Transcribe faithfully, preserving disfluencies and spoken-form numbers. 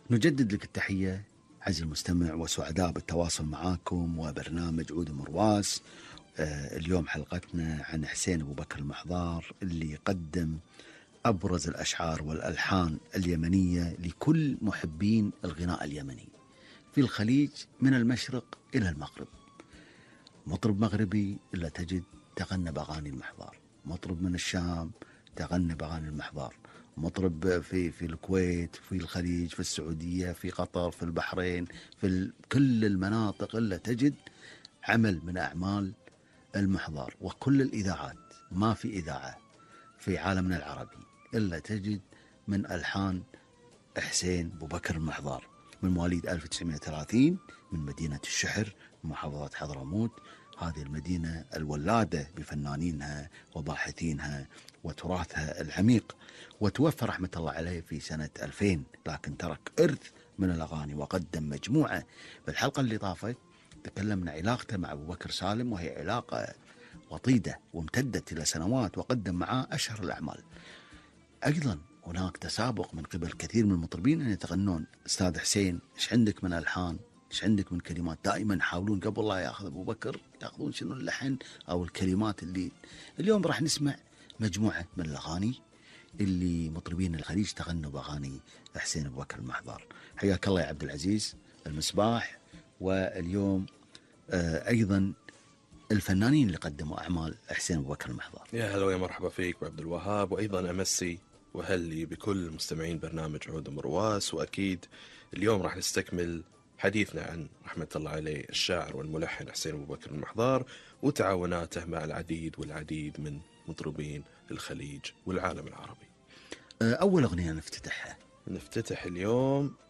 نجدد لك التحية عزيزي المستمع، وسعداء بالتواصل معاكم وبرنامج عود مرواس. آه اليوم حلقتنا عن حسين أبو بكر المحضار، اللي يقدم أبرز الأشعار والألحان اليمنية لكل محبين الغناء اليمني في الخليج من المشرق إلى المغرب. مطرب مغربي إلا تجد تغنى بأغاني المحضار، مطرب من الشام تغنى بأغاني المحضار، مطرب في في الكويت، في الخليج، في السعودية، في قطر، في البحرين، في كل المناطق إلا تجد عمل من أعمال المحضار. وكل الإذاعات، ما في إذاعة في عالمنا العربي إلا تجد من ألحان حسين أبو بكر المحضار. من مواليد ألف وتسعمائة وثلاثين من مدينة الشحر محافظة حضرموت، هذه المدينة الولادة بفنانينها وباحثينها وتراثها العميق. وتوفى رحمة الله عليه في سنة ألفين، لكن ترك إرث من الأغاني وقدم مجموعة. بالحلقة اللي طافت تكلمنا علاقته مع أبو بكر سالم، وهي علاقة وطيدة وامتدت إلى سنوات، وقدم معاه أشهر الأعمال. أيضا هناك تسابق من قبل كثير من المطربين أن يتغنون. أستاذ حسين، إيش عندك من ألحان، إيش عندك من كلمات؟ دائما يحاولون قبل لا يأخذ أبو بكر يأخذون شنو اللحن أو الكلمات. اللي اليوم راح نسمع مجموعة من الأغاني اللي مطربين الخليج تغنوا بأغاني حسين أبو بكر المحضار. حياك الله يا عبد العزيز المصباح. واليوم آه أيضا الفنانين اللي قدموا أعمال حسين أبو بكر المحضار. يا هلا ويا مرحبا فيك عبد الوهاب، وأيضا أمسي وهلي بكل مستمعين برنامج عود مرواس. وأكيد اليوم راح نستكمل حديثنا عن رحمة الله عليه الشاعر والملحن حسين أبو بكر المحضار وتعاوناته مع العديد والعديد من مطربين الخليج والعالم العربي. أول أغنية نفتتحها نفتتح اليوم